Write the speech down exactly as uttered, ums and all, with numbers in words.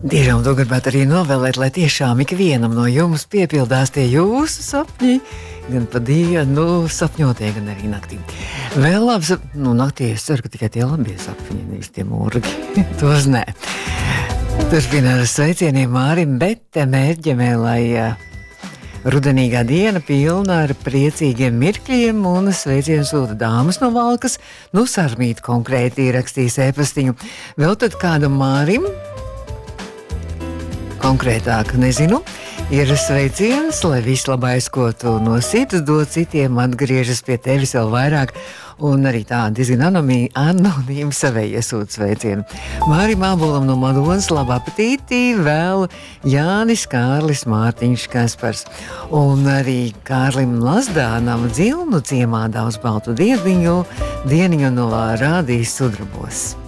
Tiešām to gribētu arī novēlēt, lai tiešām ikvienam no jums piepildās tie jūsu sapņi, gan pa dienu, sapņotie, gan arī naktī. Vēl labs, nu naktī es ceru, ka tikai tie labie sapņi, nevis tie murgi, tos nē. Turpināt ar sveicieniem Mārim, bet mērķemē, lai rudenīgā diena pilna ar priecīgiem mirkļiem un sveicienu sūta dāmas no Valkas, nu Sarmīt konkrēti ierakstīs ēpastiņu. Vēl tad kādam Mārim, konkrētāk nezinu, ir sveiciens, lai vislabais, ko tu no sirds dod citiem, atgriežas pie tevis vēl vairāk, un arī tā diezgan anonīmi savai iesūt sveicienu. Mārim Ābolam no Madonas labu apetīti vēl Jānis, Kārlis, Mārtiņš, Kaspars, un arī Kārlim Lazdānam Dzilnu ciemā daudz baltu dieniņu, dieniņu no Rādijas Sudrabos.